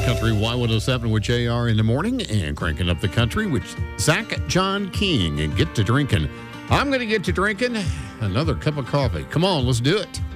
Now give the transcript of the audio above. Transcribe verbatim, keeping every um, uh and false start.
Country Y one oh seven with J R in the morning and cranking up the country with Zach John King and get to drinking. I'm going to get to drinking another cup of coffee. Come on, let's do it.